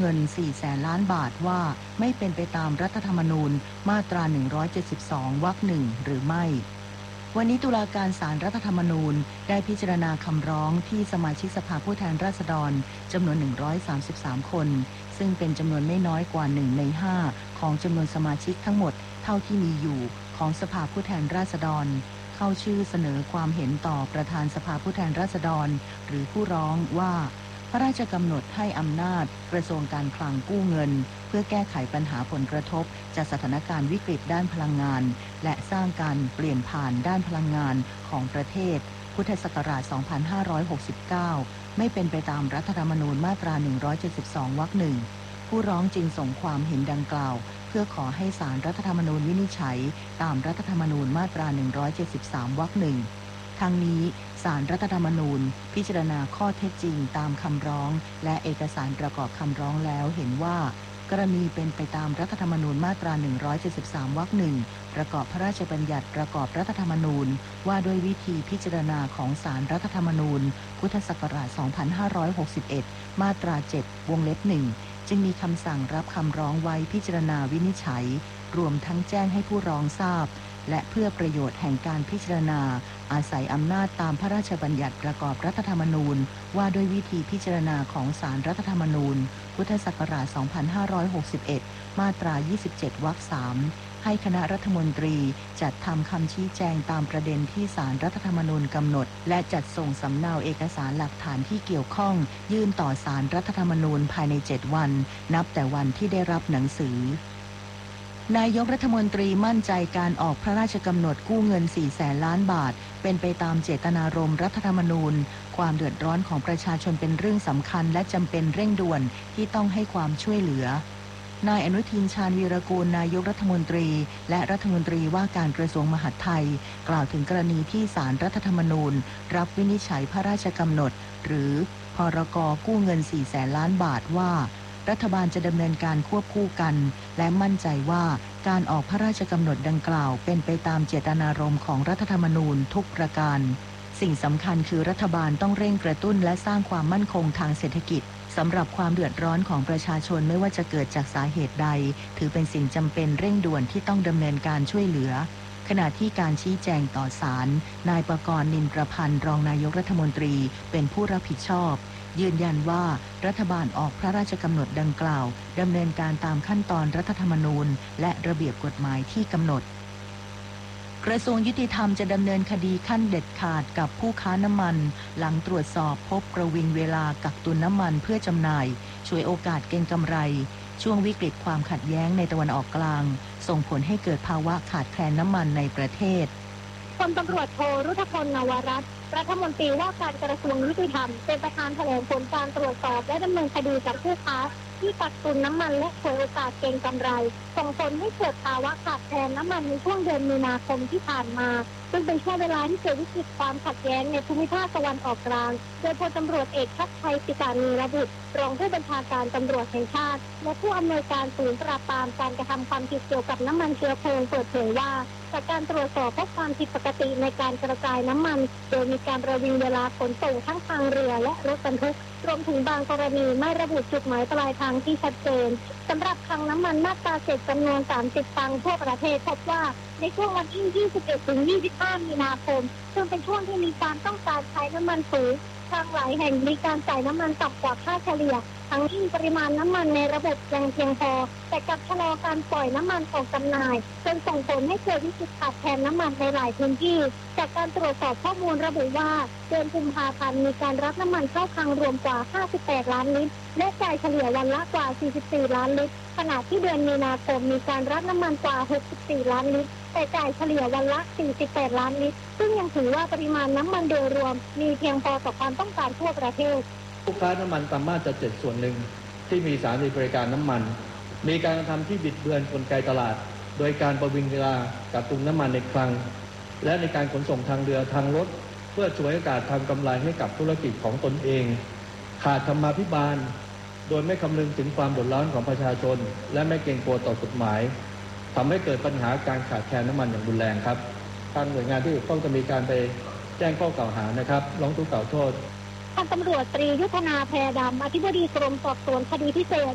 เงิน 400,000 ล้านบาทว่าไม่เป็นไปตามรัฐธรรมนูญมาตรา 172 วรรค 1 หรือไม่วันนี้ตุลาการศาลรัฐธรรมนูญได้พิจารณาคำร้องที่สมาชิกสภาผู้แทนราษฎรจำนวน133คนซึ่งเป็นจำนวนไม่น้อยกว่า1ใน5ของจำนวนสมาชิกทั้งหมดเท่าที่มีอยู่ของสภาผู้แทนราษฎรเข้าชื่อเสนอความเห็นต่อประธานสภาผู้แทนราษฎรหรือผู้ร้องว่าพระราชกำหนดให้อำนาจกระทรวงการคลังกู้เงินเพื่อแก้ไขปัญหาผลกระทบจากสถานการณ์วิกฤตด้านพลังงานและสร้างการเปลี่ยนผ่านด้านพลังงานของประเทศพุทธศักราช 2569 ไม่เป็นไปตามรัฐธรรมนูญมาตรา 172 วรรค 1 ผู้ร้องจึงส่งความเห็นดังกล่าวเพื่อขอให้ศาลรัฐธรรมนูญวินิจฉัยตามรัฐธรรมนูญมาตรา 173 วรรค 1ทั้งนี้ศาลรัฐธรรมนูญพิจารณาข้อเท็จจริงตามคำร้องและเอกสารประกอบคำร้องแล้วเห็นว่ากรณีเป็นไปตามรัฐธรรมนูญมาตรา 173 วรรค 1 ประกอบพระราชบัญญัติประกอบรัฐธรรมนูญว่าด้วยวิธีพิจารณาของศาลรัฐธรรมนูญพุทธศักราช 2561 มาตรา 7 วงเล็บ 1 จึงมีคำสั่งรับคำร้องไว้พิจารณาวินิจฉัยรวมทั้งแจ้งให้ผู้ร้องทราบและเพื่อประโยชน์แห่งการพิจารณาอาศัยอำนาจตามพระราชบัญญัติประกอบรัฐธรรมนูญว่าด้วยวิธีพิจารณาของศาลรัฐธรรมนูญพุทธศักราช 2561 มาตรา 27 วรรค 3 ให้คณะรัฐมนตรีจัดทำคำชี้แจงตามประเด็นที่ศาลรัฐธรรมนูญกำหนดและจัดส่งสำเนาเอกสารหลักฐานที่เกี่ยวข้องยื่นต่อศาลรัฐธรรมนูญภายใน 7 วันนับแต่วันที่ได้รับหนังสือนายกรัฐมนตรีมั่นใจการออกพระราชกำหนดกู้เงิน 400,000 ล้านบาทเป็นไปตามเจตนารมณ์รัฐธรรมนูญความเดือดร้อนของประชาชนเป็นเรื่องสำคัญและจำเป็นเร่งด่วนที่ต้องให้ความช่วยเหลือนายอนุทินชาญวีรกูลนายกรัฐมนตรีและรัฐมนตรีว่าการกระทรวงมหาดไทยกล่าวถึงกรณีที่ศาลรัฐธรรมนูญรับวินิจฉัยพระราชกำหนดหรือพรก.กู้เงิน 400,000 ล้านบาทว่ารัฐบาลจะดำเนินการควบคู่กันและมั่นใจว่าการออกพระราชกำหนดดังกล่าวเป็นไปตามเจตนารมณ์ของรัฐธรรมนูญทุกประการสิ่งสำคัญคือรัฐบาลต้องเร่งกระตุ้นและสร้างความมั่นคงทางเศรษฐกิจสำหรับความเดือดร้อนของประชาชนไม่ว่าจะเกิดจากสาเหตุใดถือเป็นสิ่งจำเป็นเร่งด่วนที่ต้องดำเนินการช่วยเหลือขณะที่การชี้แจงต่อศาลนายประกรณ์ นินประพันธ์รองนายกรัฐมนตรีเป็นผู้รับผิดชอบยืนยันว่ารัฐบาลออกพระราชกำหนดดังกล่าวดำเนินการตามขั้นตอนรัฐธรรมนูญและระเบียบกฎหมายที่กำหนดกระทรวงยุติธรรมจะดำเนินคดีขั้นเด็ดขาดกับผู้ค้าน้ำมันหลังตรวจสอบพบประวิงเวลากักตุนน้ำมันเพื่อจำหน่ายช่วยโอกาสเก็งกำไรช่วงวิกฤตความขัดแย้งในตะวันออกกลางส่งผลให้เกิดภาวะขาดแคลนน้ำมันในประเทศพลตำรวจโทรุธพล นวรัตน์รัฐมนตรีว่าการกระทรวงยุติธรรมเป็นประธานแถลงผลการตรวจสอบและดำเนินคดีกับผู้ค้าที่กักตุนน้ำมันและฉวยโอกาสเก็งกำไรส่งผลให้เกิดภาวะขาดแคลนน้ำมันในช่วงเดือนมีนาคมที่ผ่านมาซึ่งเป็นช่วงเวลาที่เกิดวิกฤตความขัดแย้งในภูมิภาคตะวันออกกลางโดยพลตำรวจเอกชัดชัย ศิษานีระบุรองผู้บัญชาการตำรวจแห่งชาติและผู้อำนวยการศูนย์ปราบปรามการกระทำความผิดเกี่ยวกับน้ำมันเชื้อเพลิงเปิดเผยว่าจากการตรวจสอบพบความผิดปกติในการกระจายน้ำมันโดยมีการประวิงเวลาขนส่งทั้งทางเรือและรถบรรทุกรวมถึงบางกรณีไม่ระบุจุดหมายปลายทางที่ชัดเจนสำหรับคลังน้ำมันมาตรา7จำนวน30คลังทั่วประเทศพบว่าในช่วงวันที่21ถึง25มีนาคมซึ่งเป็นช่วงที่มีความต้องการใช้น้ำมันสูงทางหลายแห่งมีการจ่ายน้ำมันต่ำกว่าค่าเฉลี่ยทั้งที่ปริมาณน้ำมันในระบบยังเพียงพอแต่กลับชะลอการปล่อยน้ำมันออกจำหน่ายจนส่งผลให้เกิดวิกฤตขาดแคลนน้ำมันในหลายพื้นที่จากการตรวจสอบข้อมูลระบุว่าเดือนกุมภาพันธ์มีการรับน้ำมันเข้าคลังรวมกว่า58ล้านลิตรและจ่ายเฉลี่ยวันละกว่า44ล้านลิตรขณะที่เดือนมีนาคมมีการรับน้ำมันกว่า64ล้านลิตรแต่จ่ายเฉลี่ยวันละ48ล้านลิตรซึ่งยังถือว่าปริมาณน้ำมันโดยรวมมีเพียงพอต่อความต้องการทั่วประเทศผู้ค้าน้ำมันตามมาตรา7ส่วนหนึ่งที่มีสถานีบริการน้ำมันมีการกระทำที่บิดเบือนกลไกตลาดโดยการประวิงเวลากักตุนน้ำมันในคลังและในการขนส่งทางเรือทางรถเพื่อฉวยโอกาสทำกำไรให้กับธุรกิจของตนเองขาดธรรมาภิบาลโดยไม่คำนึงถึงความเดือดร้อนของประชาชนและไม่เกรงกลัวต่อกฎหมายทำให้เกิดปัญหาการขาดแคลนน้ำมันอย่างรุนแรงครับทางหน่วยงานที่เกี่ยวข้องจะมีการไปแจ้งข้อกล่าวหานะครับร้องทุกข์กล่าวโทษพันตำรวจตรียุทธนาแพรดำอธิบดีกรมสอบสวนคดีพิเศษ